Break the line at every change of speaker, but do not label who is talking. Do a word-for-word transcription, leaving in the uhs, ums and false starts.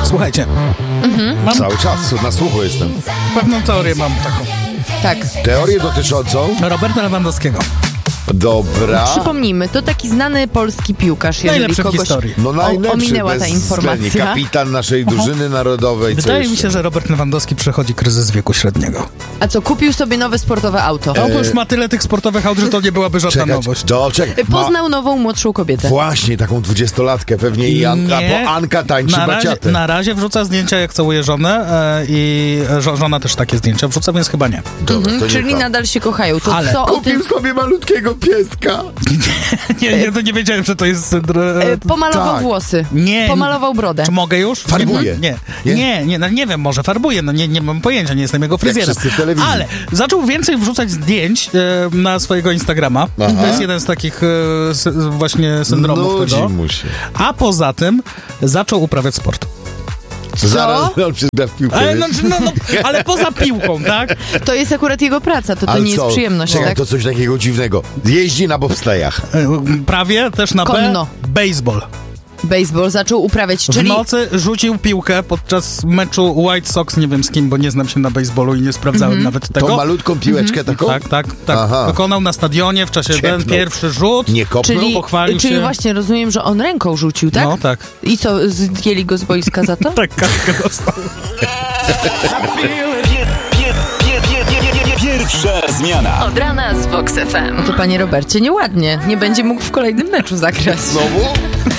Słuchajcie.
Mhm.
Mam... Cały czas na słuchu jestem.
Pewną teorię mam taką.
Tak.
Teorię dotyczącą?
Roberta Lewandowskiego.
Dobra.
Przypomnijmy, to taki znany polski piłkarz, jeżeli
najlepszy
kogoś
w historii.
No najlepszy,
ominęła ta informacja.
Kapitan naszej drużyny narodowej.
Wydaje mi się, że Robert Lewandowski przechodzi kryzys wieku średniego.
A co, kupił sobie nowe sportowe auto?
No, bo już ma tyle tych sportowych aut, że to nie byłaby żadna
Czekać,
nowość.
do, czekaj.
Poznał nową, młodszą kobietę.
Właśnie, taką dwudziestolatkę, pewnie i Anka,
Nie.
bo Anka tańczy
Na razie,
baciatę.
na razie wrzuca zdjęcia, jak całuje żonę e, i żo- żona też takie zdjęcia wrzuca, więc chyba nie.
Dobra,
Mhm,
to nie
czyli
to.
nadal się kochają. To
Ale
co o tym...
Kupił sobie malutkiego pieska.
nie, nie, to nie wiedziałem, że to jest... dr-
E, pomalował
tak.
włosy.
Nie.
Pomalował brodę.
Czy mogę już?
Farbuje.
Nie,
Nie?
nie, nie, no nie wiem, może farbuje, no nie, nie mam pojęcia, nie jestem jego fryzjerem.
wszyscy w telewizji.
Ale zaczął więcej wrzucać zdjęć e, na swojego Instagrama.
Aha.
To jest jeden z takich e, sy, właśnie syndromów
Nudzi
tego.
mu się.
A poza tym zaczął uprawiać sport.
Co?
Zaraz on przyda w piłkę.
Ale, no,
wiesz?
no, no, ale poza piłką, tak?
To jest akurat jego praca, to, to
Ale
nie
co?
jest przyjemność,
Czekaj,
tak?
to coś takiego dziwnego. Jeździ na bobslejach.
E, Prawie, też na
Konno.
B. Baseball.
Baseball zaczął uprawiać,
W
czyli...
nocy rzucił piłkę podczas meczu White Sox, nie wiem z kim, bo nie znam się na baseballu i nie sprawdzałem
Mhm.
nawet tego.
Tą malutką piłeczkę taką?
Tak, tak, tak.
Aha.
Wykonał na stadionie w czasie
Ciepnął.
ten pierwszy rzut.
Nie kopnął?
Czyli,
pochwalił
czyli
się.
właśnie rozumiem, że on ręką rzucił, tak?
No, tak.
I co, zdjęli go z boiska za to?
Tak, kartkę dostał.
Pierwsza zmiana.
Od rana z Vox F M.
No to panie Robercie, nieładnie. Nie będzie mógł w kolejnym meczu zagrać.
Znowu?